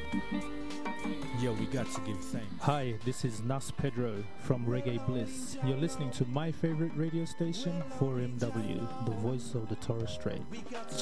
Yo, we got to give thanks. Hi, this is Nas Pedro from Reggae Bliss. You're listening to my favorite radio station, 4MW, the voice of the Torres Strait.